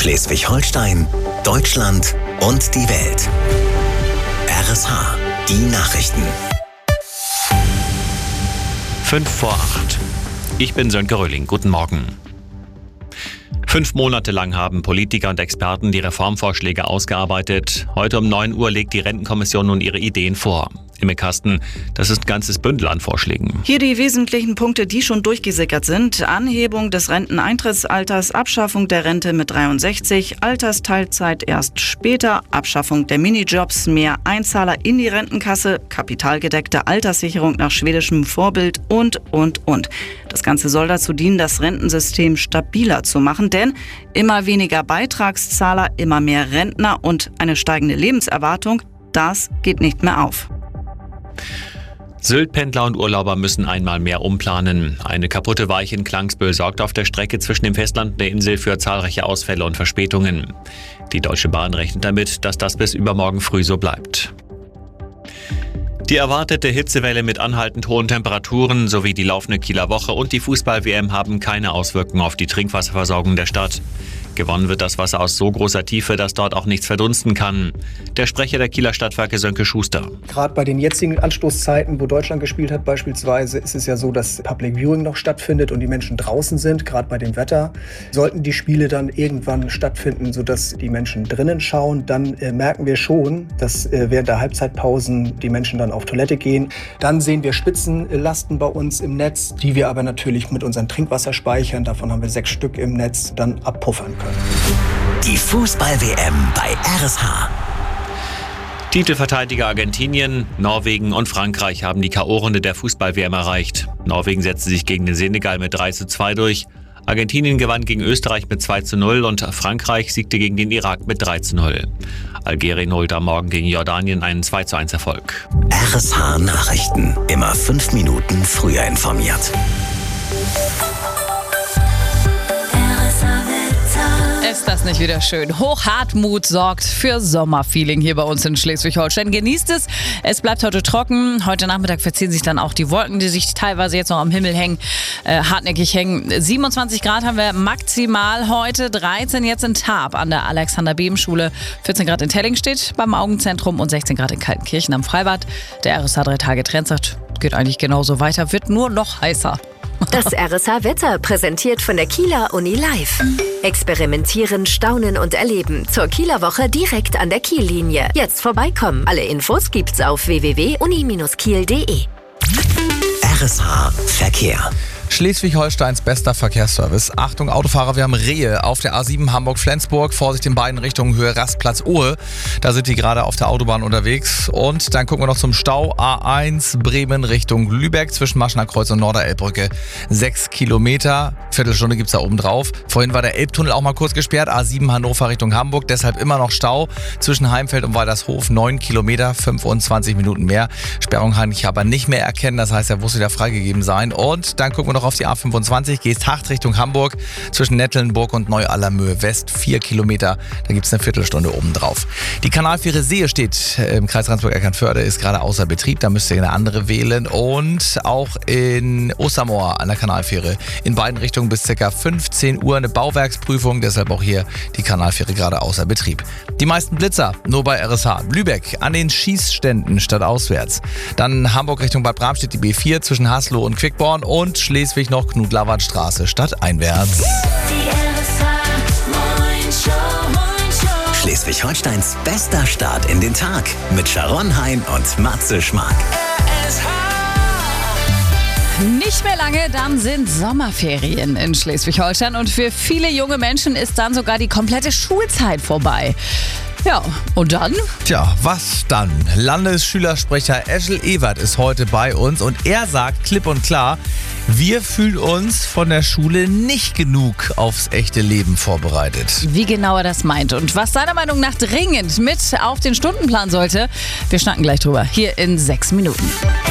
Schleswig-Holstein, Deutschland und die Welt. RSH, die Nachrichten. 7:55. Ich bin Sönke Röhling. Guten Morgen. 5 Monate lang haben Politiker und Experten die Reformvorschläge ausgearbeitet. Heute um 9 Uhr legt die Rentenkommission nun ihre Ideen vor. Im Kasten, das ist ein ganzes Bündel an Vorschlägen. Hier die wesentlichen Punkte, die schon durchgesickert sind. Anhebung des Renteneintrittsalters, Abschaffung der Rente mit 63, Altersteilzeit erst später, Abschaffung der Minijobs, mehr Einzahler in die Rentenkasse, kapitalgedeckte Alterssicherung nach schwedischem Vorbild und. Das Ganze soll dazu dienen, das Rentensystem stabiler zu machen, denn immer weniger Beitragszahler, immer mehr Rentner und eine steigende Lebenserwartung, das geht nicht mehr auf. Sylt-Pendler und Urlauber müssen einmal mehr umplanen. Eine kaputte Weiche in Klangsbühl sorgt auf der Strecke zwischen dem Festland und der Insel für zahlreiche Ausfälle und Verspätungen. Die Deutsche Bahn rechnet damit, dass das bis übermorgen früh so bleibt. Die erwartete Hitzewelle mit anhaltend hohen Temperaturen sowie die laufende Kieler Woche und die Fußball-WM haben keine Auswirkungen auf die Trinkwasserversorgung der Stadt. Gewonnen wird das Wasser aus so großer Tiefe, dass dort auch nichts verdunsten kann. Der Sprecher der Kieler Stadtwerke Sönke Schuster. Gerade bei den jetzigen Anstoßzeiten, wo Deutschland gespielt hat beispielsweise, ist es ja so, dass Public Viewing noch stattfindet und die Menschen draußen sind, gerade bei dem Wetter. Sollten die Spiele dann irgendwann stattfinden, sodass die Menschen drinnen schauen, dann merken wir schon, dass während der Halbzeitpausen die Menschen dann auf Toilette gehen. Dann sehen wir Spitzenlasten bei uns im Netz, die wir aber natürlich mit unseren Trinkwasserspeichern, davon haben wir 6 Stück im Netz, dann abpuffern können. Die Fußball-WM bei RSH. Titelverteidiger Argentinien, Norwegen und Frankreich haben die K.O.-Runde der Fußball-WM erreicht. Norwegen setzte sich gegen den Senegal mit 3:2 durch. Argentinien gewann gegen Österreich mit 2:0 und Frankreich siegte gegen den Irak mit 3:0. Algerien holte am Morgen gegen Jordanien einen 2:1 Erfolg. RSH Nachrichten. Immer 5 Minuten früher informiert. Ist das nicht wieder schön? Hochhartmut sorgt für Sommerfeeling hier bei uns in Schleswig-Holstein. Genießt es. Es bleibt heute trocken. Heute Nachmittag verziehen sich dann auch die Wolken, die sich teilweise jetzt noch am Himmel hängen, hartnäckig hängen. 27 Grad haben wir maximal heute, 13 jetzt in Tarp an der Alexander-Behm-Schule, 14 Grad in Tellingstedt beim Augenzentrum und 16 Grad in Kaltenkirchen am Freibad. Der RSH 3-Tage-Trend sagt, geht eigentlich genauso weiter, wird nur noch heißer. Das RSH-Wetter präsentiert von der Kieler Uni Live. Experimentieren, staunen und erleben. Zur Kieler Woche direkt an der Kiellinie. Jetzt vorbeikommen. Alle Infos gibt's auf www.uni-kiel.de. RSH Verkehr. Schleswig-Holsteins bester Verkehrsservice. Achtung Autofahrer, wir haben Rehe auf der A7 Hamburg-Flensburg. Vorsicht in beiden Richtungen, Höhe Rastplatz-Ohe. Da sind die gerade auf der Autobahn unterwegs. Und dann gucken wir noch zum Stau. A1 Bremen Richtung Lübeck zwischen Maschener Kreuz und Norderelbbrücke. 6 Kilometer. Viertelstunde gibt's da oben drauf. Vorhin war der Elbtunnel auch mal kurz gesperrt. A7 Hannover Richtung Hamburg. Deshalb immer noch Stau zwischen Heimfeld und Waldershof. 9 Kilometer, 25 Minuten mehr. Sperrung kann ich aber nicht mehr erkennen. Das heißt, er muss wieder freigegeben sein. Und dann gucken wir noch auf die A25, Geesthacht Richtung Hamburg, zwischen Nettelnburg und Neu-Allermöhe West, 4 Kilometer, da gibt es eine Viertelstunde obendrauf. Die Kanalfähre Sehe steht im Kreis Rendsburg-Eckernförde, ist gerade außer Betrieb, da müsst ihr eine andere wählen und auch in Ostermoor an der Kanalfähre in beiden Richtungen bis ca. 15 Uhr eine Bauwerksprüfung, deshalb auch hier die Kanalfähre gerade außer Betrieb. Die meisten Blitzer nur bei RSH. Lübeck an den Schießständen statt auswärts. Dann Hamburg Richtung Bad Bramstedt die B4 zwischen Haslo und Quickborn und Schleswig noch Knut-Lawert-Straße statt einwärts. Schleswig-Holsteins bester Start in den Tag mit Sharon Hein und Matze Schmark. Nicht mehr lange, dann sind Sommerferien in Schleswig-Holstein und für viele junge Menschen ist dann sogar die komplette Schulzeit vorbei. Ja, und dann? Tja, was dann? Landesschülersprecher Eschel Ewert ist heute bei uns und er sagt klipp und klar, wir fühlen uns von der Schule nicht genug aufs echte Leben vorbereitet. Wie genau er das meint und was seiner Meinung nach dringend mit auf den Stundenplan sollte, wir schnacken gleich drüber, hier in 6 Minuten.